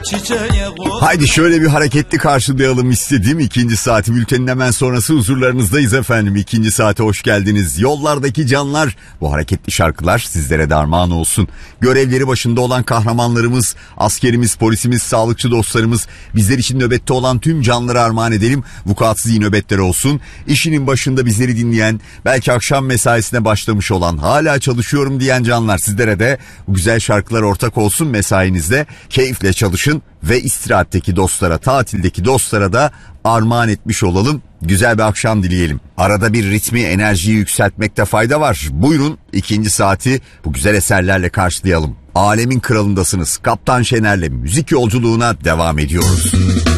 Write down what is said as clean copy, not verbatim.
Haydi şöyle bir hareketli karşılayalım istedim. İkinci saati bültenin hemen sonrası huzurlarınızdayız efendim. İkinci saate hoş geldiniz. Yollardaki canlar, bu hareketli şarkılar sizlere de armağan olsun. Görevleri başında olan kahramanlarımız, askerimiz, polisimiz, sağlıkçı dostlarımız, bizler için nöbette olan tüm canlara armağan edelim. Vukuatsız iyi nöbetler olsun. İşinin başında bizleri dinleyen, belki akşam mesaisine başlamış olan, hala çalışıyorum diyen canlar, sizlere de bu güzel şarkılar ortak olsun mesainizde. Keyifle çalışın ve istirahatteki dostlara, tatildeki dostlara da armağan etmiş olalım. Güzel bir akşam dileyelim. Arada bir ritmi, enerjiyi yükseltmekte fayda var. Buyurun ikinci saati bu güzel eserlerle karşılayalım. Alemin kralındasınız. Kaptan Şener'le müzik yolculuğuna devam ediyoruz.